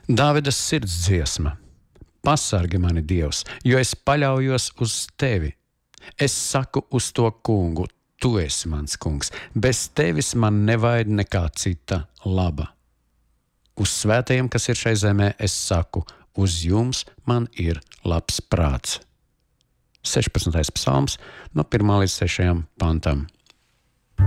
Dāvida sirds dziesma. Pasargi mani, Dievs, jo es paļaujos uz tevi. Es saku uz to kungu, tu esi mans kungs. Bez tevis man nevajag nekā cita laba. Uz svētajiem, kas ir šai zemē, es saku, uz jums man ir labs prāts. 16. psalms no 1 līdz 6 pantam.